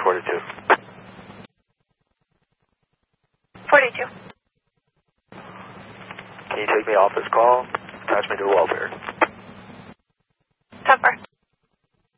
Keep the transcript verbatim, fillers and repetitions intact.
forty-two. forty-two. Can you take me off this call? Attach me to the welfare. ten four.